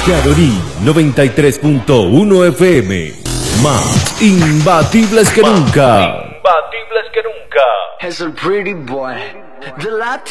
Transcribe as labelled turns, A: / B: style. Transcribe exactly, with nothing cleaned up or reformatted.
A: Caroní noventa y tres punto uno F M. Más imbatibles que nunca.
B: Imbatibles que nunca.
C: Has a pretty boy. The